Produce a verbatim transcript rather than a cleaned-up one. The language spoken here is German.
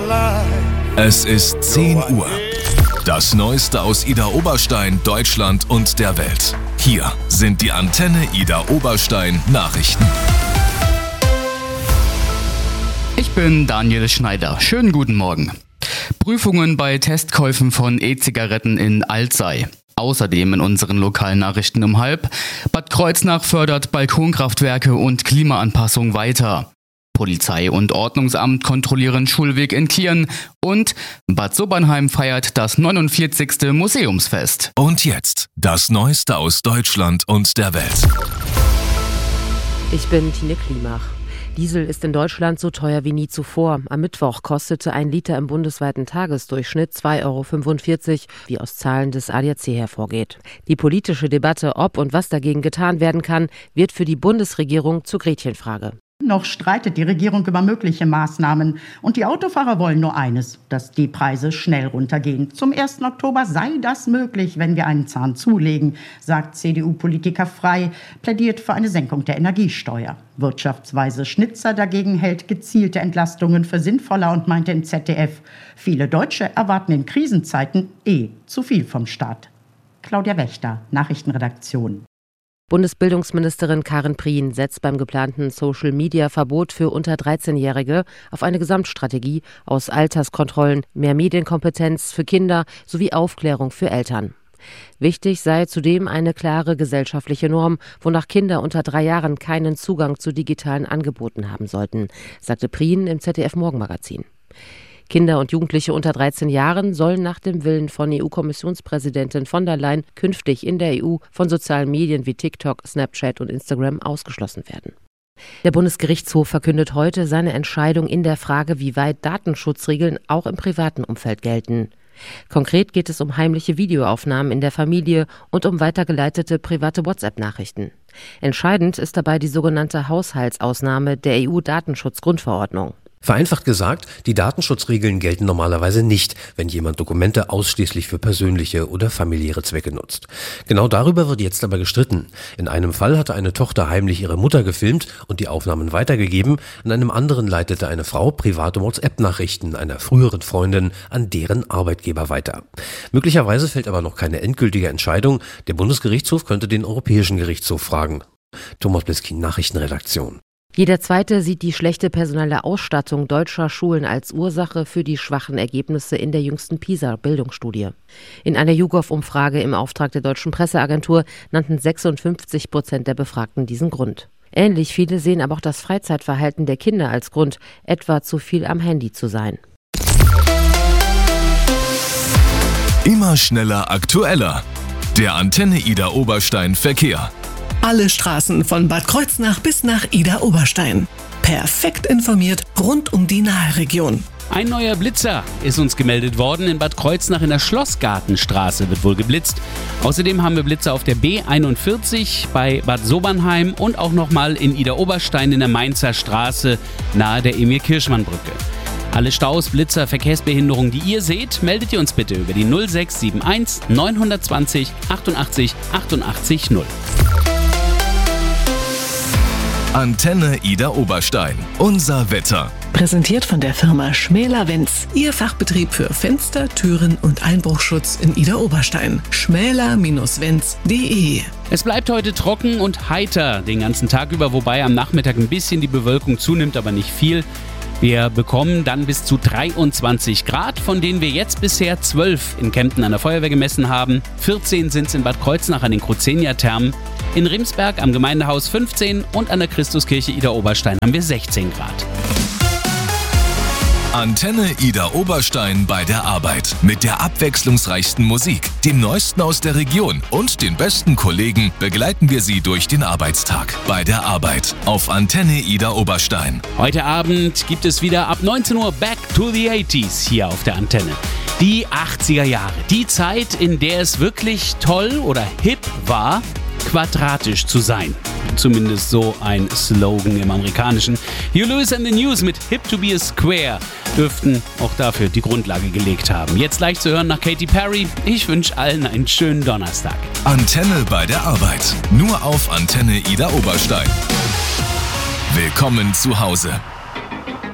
Es ist zehn Uhr. Das Neueste aus Ida Oberstein, Deutschland und der Welt. Hier sind die Antenne Ida Oberstein Nachrichten. Ich bin Daniel Schneider. Schönen guten Morgen. Prüfungen bei Testkäufen von E-Zigaretten in Alzey. Außerdem in unseren lokalen Nachrichten um halb. Bad Kreuznach fördert Balkonkraftwerke und Klimaanpassung weiter. Polizei und Ordnungsamt kontrollieren Schulweg in Kirn. Und Bad Sobernheim feiert das neunundvierzigste Museumsfest. Und jetzt das Neueste aus Deutschland und der Welt. Ich bin Tine Klimach. Diesel ist in Deutschland so teuer wie nie zuvor. Am Mittwoch kostete ein Liter im bundesweiten Tagesdurchschnitt zwei Euro fünfundvierzig, wie aus Zahlen des A D A C hervorgeht. Die politische Debatte, ob und was dagegen getan werden kann, wird für die Bundesregierung zur Gretchenfrage. Noch streitet die Regierung über mögliche Maßnahmen. Und die Autofahrer wollen nur eines, dass die Preise schnell runtergehen. Zum ersten Oktober sei das möglich, wenn wir einen Zahn zulegen, sagt C D U-Politiker Frey, plädiert für eine Senkung der Energiesteuer. Wirtschaftsweise Schnitzer dagegen hält gezielte Entlastungen für sinnvoller und meinte im Z D F, viele Deutsche erwarten in Krisenzeiten eh zu viel vom Staat. Claudia Wächter, Nachrichtenredaktion. Bundesbildungsministerin Karin Prien setzt beim geplanten Social-Media-Verbot für unter dreizehnjährige auf eine Gesamtstrategie aus Alterskontrollen, mehr Medienkompetenz für Kinder sowie Aufklärung für Eltern. Wichtig sei zudem eine klare gesellschaftliche Norm, wonach Kinder unter drei Jahren keinen Zugang zu digitalen Angeboten haben sollten, sagte Prien im Z D F-Morgenmagazin. Kinder und Jugendliche unter dreizehn Jahren sollen nach dem Willen von E U-Kommissionspräsidentin von der Leyen künftig in der E U von sozialen Medien wie TikTok, Snapchat und Instagram ausgeschlossen werden. Der Bundesgerichtshof verkündet heute seine Entscheidung in der Frage, wie weit Datenschutzregeln auch im privaten Umfeld gelten. Konkret geht es um heimliche Videoaufnahmen in der Familie und um weitergeleitete private WhatsApp-Nachrichten. Entscheidend ist dabei die sogenannte Haushaltsausnahme der E U-Datenschutzgrundverordnung. Vereinfacht gesagt, die Datenschutzregeln gelten normalerweise nicht, wenn jemand Dokumente ausschließlich für persönliche oder familiäre Zwecke nutzt. Genau darüber wird jetzt aber gestritten. In einem Fall hatte eine Tochter heimlich ihre Mutter gefilmt und die Aufnahmen weitergegeben, in einem anderen leitete eine Frau private WhatsApp-Nachrichten einer früheren Freundin an deren Arbeitgeber weiter. Möglicherweise fällt aber noch keine endgültige Entscheidung. Der Bundesgerichtshof könnte den Europäischen Gerichtshof fragen. Thomas Bliskin, Nachrichtenredaktion. Jeder Zweite sieht die schlechte personelle Ausstattung deutscher Schulen als Ursache für die schwachen Ergebnisse in der jüngsten PISA-Bildungsstudie. In einer YouGov-Umfrage im Auftrag der Deutschen Presseagentur nannten sechsundfünfzig Prozent der Befragten diesen Grund. Ähnlich viele sehen aber auch das Freizeitverhalten der Kinder als Grund, etwa zu viel am Handy zu sein. Immer schneller, aktueller. Der Antenne Ida Oberstein Verkehr. Alle Straßen von Bad Kreuznach bis nach Ida Oberstein. Perfekt informiert rund um die Naheregion. Ein neuer Blitzer ist uns gemeldet worden. In Bad Kreuznach in der Schlossgartenstraße wird wohl geblitzt. Außerdem haben wir Blitzer auf der B einundvierzig bei Bad Sobernheim und auch nochmal in Ida Oberstein in der Mainzer Straße nahe der Emil-Kirschmann-Brücke. Alle Staus, Blitzer, Verkehrsbehinderungen, die ihr seht, meldet ihr uns bitte über die null sechs sieben eins neun zwei null achtundachtzig achtundachtzig null. Antenne Ida Oberstein. Unser Wetter. Präsentiert von der Firma Schmäler-Wenz. Ihr Fachbetrieb für Fenster, Türen und Einbruchschutz in Ida Oberstein. schmäler Bindestrich wenz punkt de. Es bleibt heute trocken und heiter den ganzen Tag über, wobei am Nachmittag ein bisschen die Bewölkung zunimmt, aber nicht viel. Wir bekommen dann bis zu dreiundzwanzig Grad, von denen wir jetzt bisher zwölf in Kempten an der Feuerwehr gemessen haben. vierzehn sind es in Bad Kreuznach an den Kruzenia-Thermen. In Rimsberg am Gemeindehaus fünfzehn und an der Christuskirche Ida Oberstein haben wir sechzehn Grad. Antenne Ida Oberstein bei der Arbeit. Mit der abwechslungsreichsten Musik, dem Neuesten aus der Region und den besten Kollegen begleiten wir Sie durch den Arbeitstag. Bei der Arbeit auf Antenne Ida Oberstein. Heute Abend gibt es wieder ab neunzehn Uhr Back to the eighties hier auf der Antenne. Die achtziger Jahre. Die Zeit, in der es wirklich toll oder hip war, quadratisch zu sein. Zumindest so ein Slogan im Amerikanischen. Hugh Lewis and the News mit Hip to be a Square dürften auch dafür die Grundlage gelegt haben. Jetzt leicht zu hören nach Katy Perry. Ich wünsche allen einen schönen Donnerstag. Antenne bei der Arbeit. Nur auf Antenne Ida Oberstein. Willkommen zu Hause.